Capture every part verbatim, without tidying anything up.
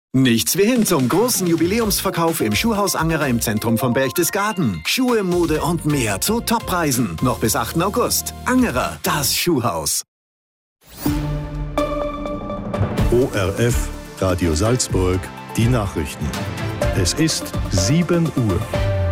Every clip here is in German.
Nichts wie hin zum großen Jubiläumsverkauf im Schuhhaus Angerer im Zentrum von Berchtesgaden. Schuhe, Mode und mehr zu Toppreisen. Noch bis achten August. Angerer, das Schuhhaus. O R F, Radio Salzburg, die Nachrichten. Es ist sieben Uhr.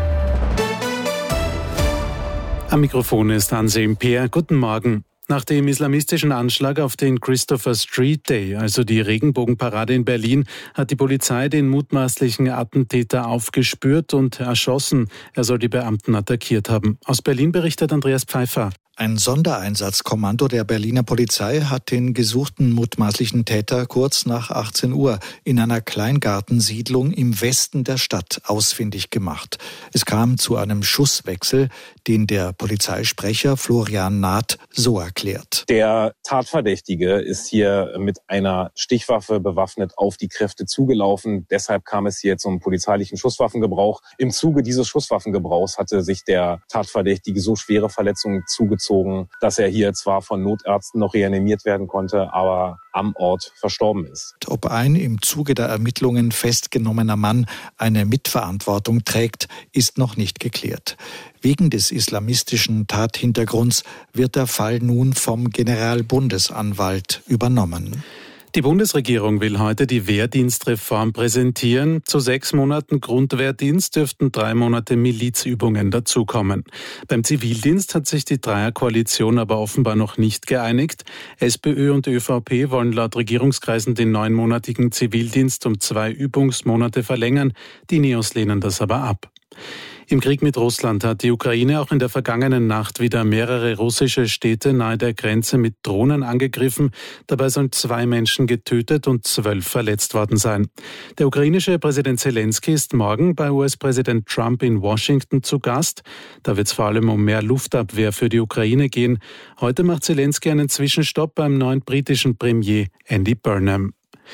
Am Mikrofon ist Anselm Peer. Guten Morgen. Nach dem islamistischen Anschlag auf den Christopher Street Day, also die Regenbogenparade in Berlin, hat die Polizei den mutmaßlichen Attentäter aufgespürt und erschossen. Er soll die Beamten attackiert haben. Aus Berlin berichtet Andreas Pfeiffer. Ein Sondereinsatzkommando der Berliner Polizei hat den gesuchten mutmaßlichen Täter kurz nach achtzehn Uhr in einer Kleingartensiedlung im Westen der Stadt ausfindig gemacht. Es kam zu einem Schusswechsel, den der Polizeisprecher Florian Naht so erklärt. Der Tatverdächtige ist hier mit einer Stichwaffe bewaffnet auf die Kräfte zugelaufen. Deshalb kam es hier zum polizeilichen Schusswaffengebrauch. Im Zuge dieses Schusswaffengebrauchs hatte sich der Tatverdächtige so schwere Verletzungen zugezogen, dass er hier zwar von Notärzten noch reanimiert werden konnte, aber am Ort verstorben ist. Ob ein im Zuge der Ermittlungen festgenommener Mann eine Mitverantwortung trägt, ist noch nicht geklärt. Wegen des islamistischen Tathintergrunds wird der Fall nun vom Generalbundesanwalt übernommen. Die Bundesregierung will heute die Wehrdienstreform präsentieren. Zu sechs Monaten Grundwehrdienst dürften drei Monate Milizübungen dazukommen. Beim Zivildienst hat sich die Dreierkoalition aber offenbar noch nicht geeinigt. SPÖ und ÖVP wollen laut Regierungskreisen den neunmonatigen Zivildienst um zwei Übungsmonate verlängern. Die Neos lehnen das aber ab. Im Krieg mit Russland hat die Ukraine auch in der vergangenen Nacht wieder mehrere russische Städte nahe der Grenze mit Drohnen angegriffen. Dabei sollen zwei Menschen getötet und zwölf verletzt worden sein. Der ukrainische Präsident Zelensky ist morgen bei U S-Präsident Trump in Washington zu Gast. Da wird es vor allem um mehr Luftabwehr für die Ukraine gehen. Heute macht Zelensky einen Zwischenstopp beim neuen britischen Premier Andy Burnham.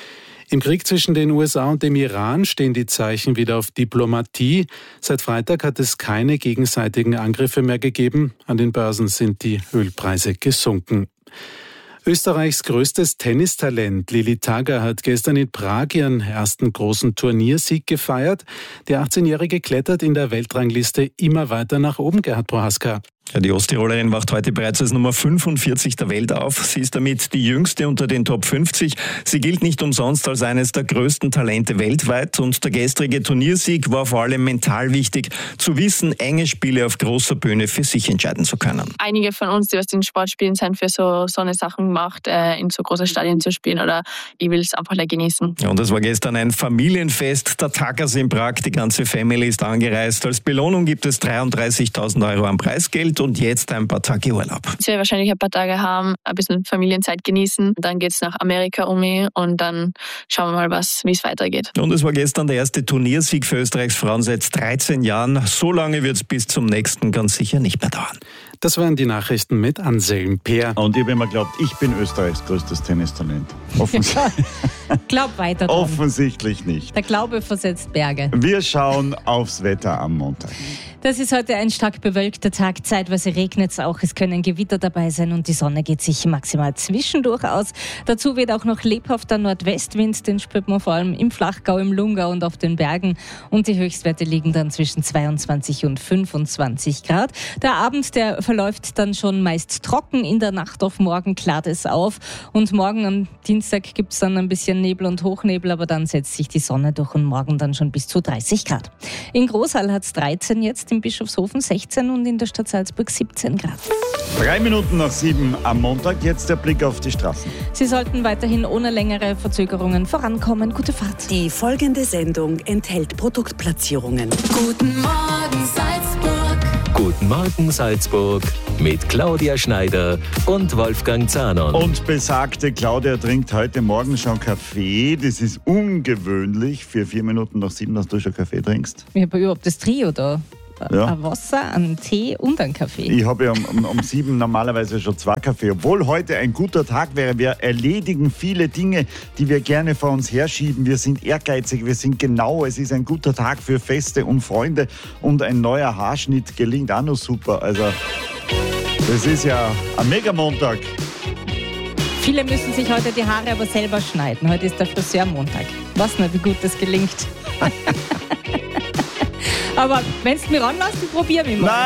Im Krieg zwischen den U S A und dem Iran stehen die Zeichen wieder auf Diplomatie. Seit Freitag hat es keine gegenseitigen Angriffe mehr gegeben. An den Börsen sind die Ölpreise gesunken. Österreichs größtes Tennistalent Lili Tagger hat gestern in Prag ihren ersten großen Turniersieg gefeiert. Die achtzehnjährige klettert in der Weltrangliste immer weiter nach oben, Gerhard Prohaska. Ja, die Osttirolerin wacht heute bereits als Nummer fünfundvierzig der Welt auf. Sie ist damit die jüngste unter den Top fünfzig. Sie gilt nicht umsonst als eines der größten Talente weltweit. Und der gestrige Turniersieg war vor allem mental wichtig, zu wissen, enge Spiele auf großer Bühne für sich entscheiden zu können. Einige von uns, die aus den Sport spielen, sind für so, so eine Sachen gemacht, äh, in so große Stadien zu spielen. Oder ich will es einfach genießen. Ja, und es war gestern ein Familienfest der Taggers in Prag. Die ganze Family ist angereist. Als Belohnung gibt es dreiunddreißigtausend Euro an Preisgeld und jetzt ein paar Tage Urlaub. Ich werde wahrscheinlich ein paar Tage haben, ein bisschen Familienzeit genießen. Dann geht es nach Amerika um mich und dann schauen wir mal, was, wie es weitergeht. Und es war gestern der erste Turniersieg für Österreichs Frauen seit dreizehn Jahren. So lange wird es bis zum nächsten ganz sicher nicht mehr dauern. Das waren die Nachrichten mit Anselm Peer. Und ich habe immer geglaubt, ich bin Österreichs größtes Tennistalent. Offensichtlich, Glaub weiter dran. Offensichtlich nicht. Der Glaube versetzt Berge. Wir schauen aufs Wetter am Montag. Das ist heute ein stark bewölkter Tag. Zeitweise regnet es auch. Es können Gewitter dabei sein und die Sonne geht sich maximal zwischendurch aus. Dazu wird auch noch lebhafter Nordwestwind. Den spürt man vor allem im Flachgau, im Lungau und auf den Bergen. Und die Höchstwerte liegen dann zwischen zweiundzwanzig und fünfundzwanzig Grad. Der Abend, der verläuft dann schon meist trocken. In der Nacht auf morgen klart es auf. Und morgen am Dienstag gibt es dann ein bisschen Nebel und Hochnebel, aber dann setzt sich die Sonne durch und morgen dann schon bis zu dreißig Grad. In Großhall hat es dreizehn jetzt, in Bischofshofen sechzehn und in der Stadt Salzburg siebzehn Grad. Drei Minuten nach sieben am Montag, jetzt der Blick auf die Straßen. Sie sollten weiterhin ohne längere Verzögerungen vorankommen. Gute Fahrt. Die folgende Sendung enthält Produktplatzierungen. Guten Morgen Salzburg. Guten Morgen Salzburg mit Claudia Schneider und Wolfgang Zahner. Und besagte Claudia trinkt heute Morgen schon Kaffee. Das ist ungewöhnlich für vier Minuten nach sieben, dass du schon Kaffee trinkst. Ich habe überhaupt das Trio da. Ja. Ein Wasser, ein Tee und ein Kaffee. Ich habe ja um, um, um sieben normalerweise schon zwei Kaffee. Obwohl heute ein guter Tag wäre. Wir erledigen viele Dinge, die wir gerne vor uns herschieben. Wir sind ehrgeizig, wir sind genau. Es ist ein guter Tag für Feste und Freunde. Und ein neuer Haarschnitt gelingt auch noch super. Also, das ist ja ein Mega-Montag. Viele müssen sich heute die Haare aber selber schneiden. Heute ist der Friseurmontag. Weiß nicht, wie gut das gelingt. Aber wenn es mir ranlässt, probieren wir mal.